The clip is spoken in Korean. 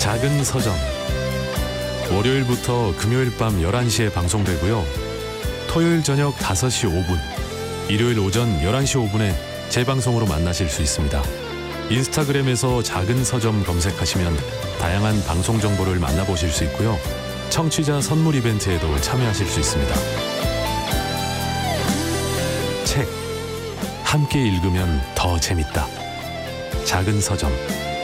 작은 서점. 월요일부터 금요일 밤 11시에 방송되고요. 토요일 저녁 5시 5분, 일요일 오전 11시 5분에 재방송으로 만나실 수 있습니다. 인스타그램에서 작은 서점 검색하시면 다양한 방송 정보를 만나보실 수 있고요. 청취자 선물 이벤트에도 참여하실 수 있습니다. 책, 함께 읽으면 더 재밌다. 작은 서점.